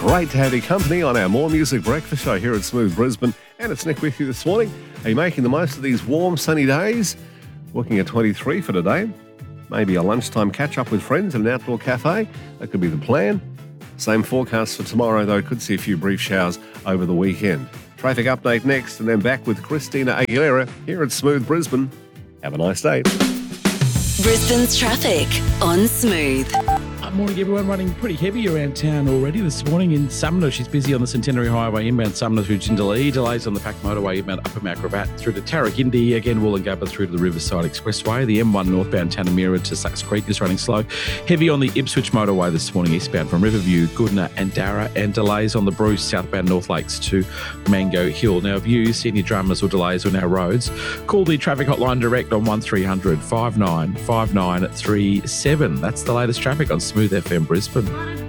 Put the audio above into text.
Great to have your company on our More Music Breakfast show here at Smooth Brisbane. And it's Nick with you this morning. Are you making the most of these warm, sunny days? Looking at 23 for today. Maybe a lunchtime catch-up with friends at an outdoor cafe. That could be the plan. Same forecast for tomorrow, though. Could see a few brief showers over the weekend. Traffic update next, and then back with Christina Aguilera here at Smooth Brisbane. Have a nice day. Brisbane's traffic on Smooth. Morning, everyone. Running pretty heavy around town already this morning in Sumner. She's busy on the Centenary Highway inbound Sumner through Jindalee. Delays on the Pack Motorway inbound Upper Mount Gravatt through to Tarragindi. Again, Woolloongabba through to the Riverside Expressway. The M1 northbound Tanamira to Sucks Creek is running slow. Heavy on the Ipswich Motorway this morning eastbound from Riverview, Goodna and Darra. And delays on the Bruce southbound North Lakes to Mango Hill. Now, if you see any dramas or delays on our roads, call the traffic hotline direct on 1300 59 5937. That's the latest traffic on Smooth FM Brisbane.